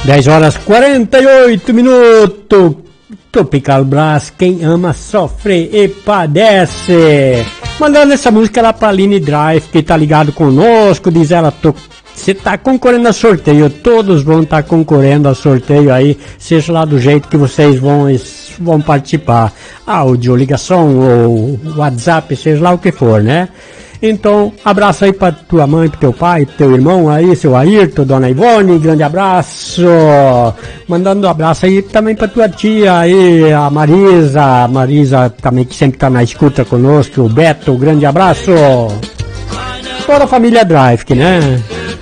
10 horas 48 minutos. Tropical Brass, quem ama sofre e padece. Mandando essa música lá pra Aline Drive, que tá ligado conosco. Diz ela, você tá concorrendo a sorteio. Todos vão estar concorrendo a sorteio aí, seja lá do jeito que vocês vão participar. Áudio, ligação ou WhatsApp, seja lá o que for, né? Então, abraço aí pra tua mãe, pro teu pai, pro teu irmão aí, seu Ayrton, dona Ivone, grande abraço. Mandando um abraço aí também pra tua tia aí, a Marisa também que sempre tá na escuta conosco, o Beto, grande abraço. Toda a família Drive, né?